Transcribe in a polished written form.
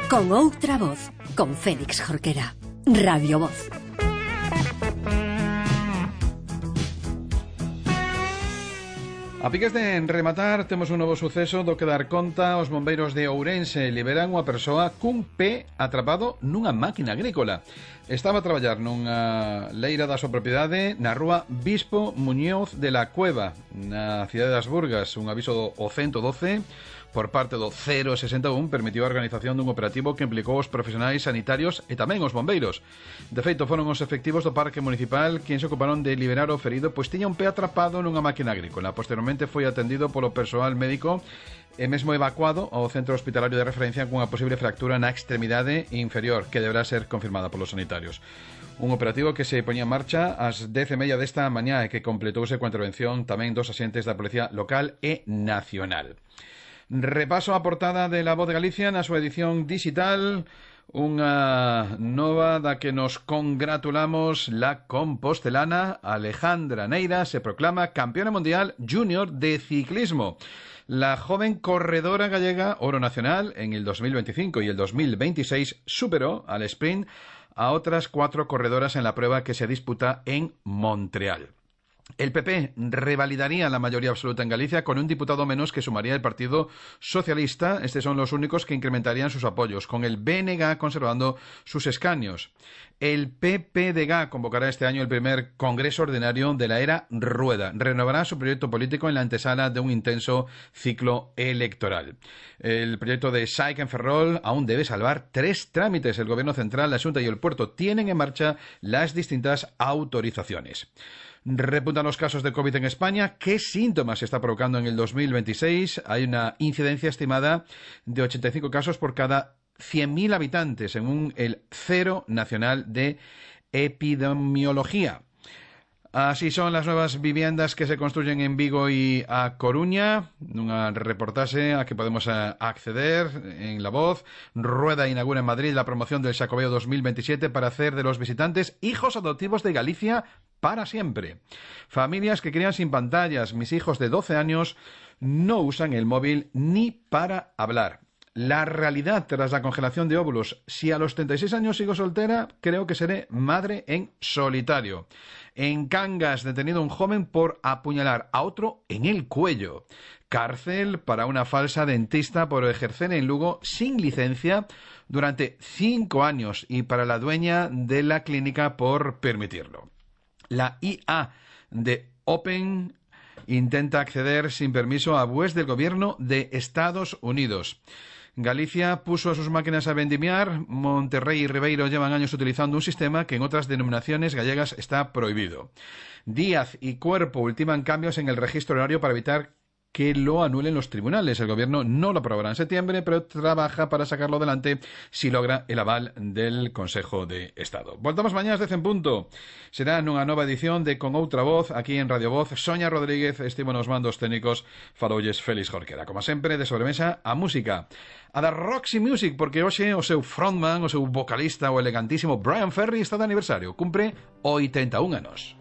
Con outra voz, con Félix Jorquera. Radio Voz. A piques de rematar, temos un novo suceso do que dar conta. Os bombeiros de Ourense liberan unha persoa cun pé atrapado nunha máquina agrícola. Estaba a traballar nunha leira da súa propiedade na rúa Bispo Muñoz de la Cueva, na cidade das Burgas. Un aviso do 112 por parte do 061 permitiu a organización dun operativo que implicou os profesionais sanitarios e tamén os bombeiros. De feito, foron os efectivos do Parque Municipal quen se ocuparon de liberar o ferido, pois tiña un pé atrapado nunha máquina agrícola. Posteriormente foi atendido polo persoal médico e mesmo evacuado ao centro hospitalario de referencia cunha posible fractura na extremidade inferior, que deberá ser confirmada polos sanitarios. Un operativo que se poñía en marcha ás 10:30 desta mañá e que completouse coa intervención tamén dos axentes da Policía Local e Nacional. Repaso a portada de La Voz de Galicia na súa edición digital. Unha nova da que nos congratulamos. La compostelana Alejandra Neira se proclama campeona mundial junior de ciclismo. La joven corredora gallega, oro nacional en el 2025 y el 2026, superó al sprint a otras 4 corredoras en la prueba que se disputa en Montreal. El PP revalidaría la mayoría absoluta en Galicia con un diputado menos que sumaría el Partido Socialista. Estos son los únicos que incrementarían sus apoyos, con el BNG conservando sus escaños. El PPDG convocará este año el primer Congreso Ordinario de la era Rueda. Renovará su proyecto político en la antesala de un intenso ciclo electoral. El proyecto de SAIC en Ferrol aún debe salvar 3 trámites. El Gobierno Central, la Xunta y el Puerto tienen en marcha las distintas autorizaciones. Repuntan los casos de COVID en España. ¿Qué síntomas se está provocando en el 2026? Hay una incidencia estimada de 85 casos por cada 100.000 habitantes, según el Cero Nacional de Epidemiología. Así son las nuevas viviendas que se construyen en Vigo y a Coruña. Un reportaje a que podemos acceder en La Voz. Rueda inaugura en Madrid la promoción del Xacobeo 2027 para hacer de los visitantes hijos adoptivos de Galicia para siempre. Familias que crían sin pantallas. Mis hijos de 12 años no usan el móvil ni para hablar. La realidad tras la congelación de óvulos. Si a los 36 años sigo soltera, creo que seré madre en solitario. En Cangas, detenido un joven por apuñalar a otro en el cuello. Cárcel para una falsa dentista por ejercer en Lugo sin licencia durante 5 años y para la dueña de la clínica por permitirlo. La IA de Open intenta acceder sin permiso a webs del gobierno de Estados Unidos. Galicia puso a sus máquinas a vendimiar. Monterrey y Ribeiro llevan años utilizando un sistema que en otras denominaciones gallegas está prohibido. Díaz y Cuerpo ultiman cambios en el registro horario para evitar que lo anulen los tribunales. El gobierno no lo aprobará en septiembre, pero trabaja para sacarlo adelante si logra el aval del Consejo de Estado. Voltamos mañana ás 10 en punto. Será nunha nova edición de Con Outra Voz, aquí en Radio Voz. Sonia Rodríguez estivo nos mandos técnicos, faroulles Félix Jorquera. Como sempre, de sobremesa, a música. A da Roxy Music, porque hoxe o seu frontman, o seu vocalista, o elegantísimo Brian Ferry está de aniversario. Cumpre 81 anos.